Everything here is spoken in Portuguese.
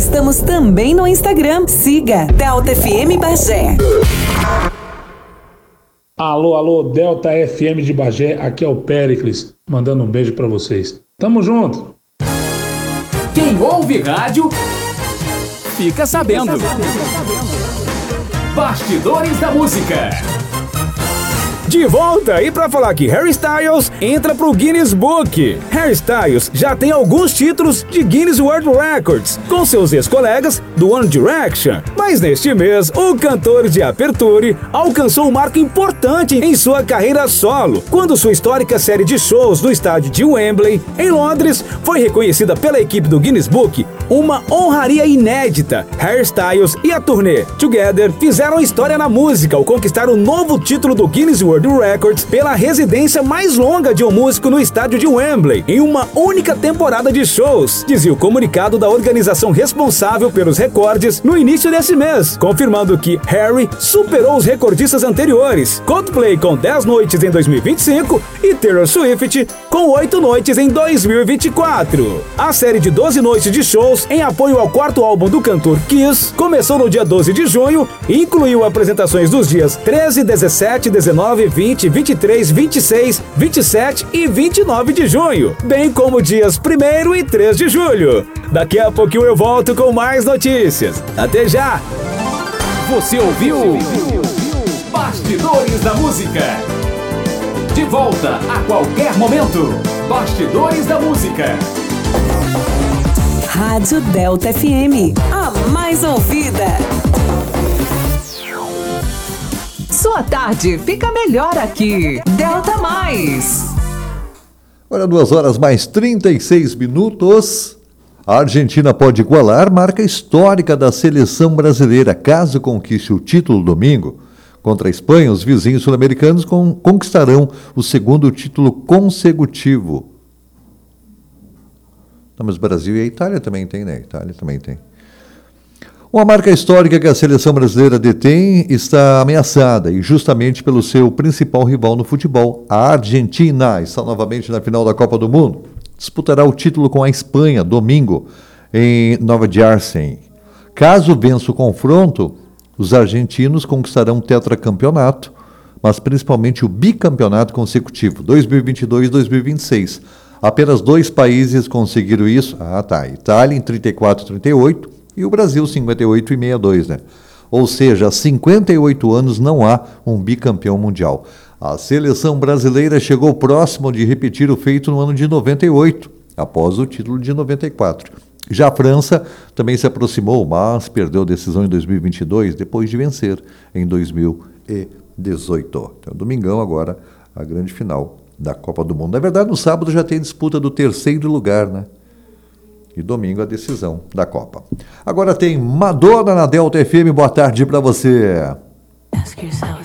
Estamos também no Instagram. Siga Delta FM Bagé. Alô, alô, Delta FM de Bagé, aqui é o Péricles, mandando um beijo pra vocês. Tamo junto! Quem ouve rádio, fica sabendo. Bastidores da Música. De volta, e pra falar que Harry Styles entra pro Guinness Book. Harry Styles já tem alguns títulos de Guinness World Records com seus ex-colegas do One Direction. Mas neste mês, o cantor de Aperture alcançou um marco importante em sua carreira solo, quando sua histórica série de shows no estádio de Wembley, em Londres, foi reconhecida pela equipe do Guinness Book, uma honraria inédita. Harry Styles e a turnê Together fizeram história na música ao conquistar o novo título do Guinness World Records pela residência mais longa de um músico no estádio de Wembley, em uma única temporada de shows, dizia o comunicado da organização responsável pelos recordes no início desse mês, confirmando que Harry superou os recordistas anteriores, Coldplay com 10 noites em 2025 e Taylor Swift com 8 noites em 2024. A série de 12 noites de shows em apoio ao quarto álbum do cantor Kiss começou no dia 12 de junho e incluiu apresentações dos dias 13, 17, 19, 20, 23, 26, 27 e 29 de junho, bem como dias 1º e 3 de julho. Daqui a pouquinho eu volto com mais notícias. Até já! Você ouviu Bastidores da Música. De volta a qualquer momento. Bastidores da Música. Rádio Delta FM, a mais ouvida. Sua tarde fica melhor aqui. Delta Mais. Agora 2 horas mais 36 minutos. A Argentina pode igualar marca histórica da seleção brasileira caso conquiste o título domingo. Contra a Espanha, os vizinhos sul-americanos conquistarão o segundo título consecutivo. Não, mas o Brasil e a Itália também tem, né? A Itália também tem. Uma marca histórica que a seleção brasileira detém está ameaçada, e justamente pelo seu principal rival no futebol. A Argentina está novamente na final da Copa do Mundo. Disputará o título com a Espanha, domingo, em Nova Jersey. Caso vença o confronto, os argentinos conquistarão o tetracampeonato, mas principalmente o bicampeonato consecutivo, 2022 e 2026. Apenas 2 países conseguiram isso. Itália em 34 e 38 e o Brasil 58 e 62, né? Ou seja, há 58 anos não há um bicampeão mundial. A seleção brasileira chegou próximo de repetir o feito no ano de 98, após o título de 94. Já a França também se aproximou, mas perdeu a decisão em 2022, depois de vencer em 2018. Então, domingão agora, a grande final da Copa do Mundo. Na verdade, no sábado já tem disputa do 3º lugar, né? E domingo a decisão da Copa. Agora tem Madonna na Delta FM. Boa tarde para você. Ask yourself.